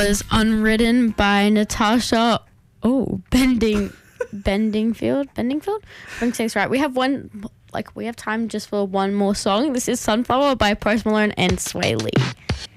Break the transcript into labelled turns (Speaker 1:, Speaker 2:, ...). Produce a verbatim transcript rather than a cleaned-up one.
Speaker 1: was Unwritten by Natasha. Oh, Bending, Bendingfield, Bendingfield. Bring six right. We have one, like we have time just for one more song. This is Sunflower by Post Malone and Sway Lee.